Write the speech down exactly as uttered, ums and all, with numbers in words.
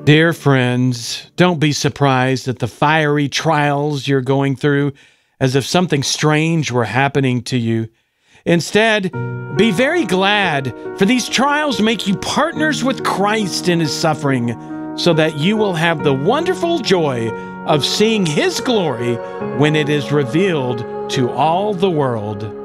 Dear friends, don't be surprised at the fiery trials you're going through as if something strange were happening to you. Instead, be very glad, for these trials make you partners with Christ in his suffering, so that you will have the wonderful joy of seeing his glory when it is revealed to all the world.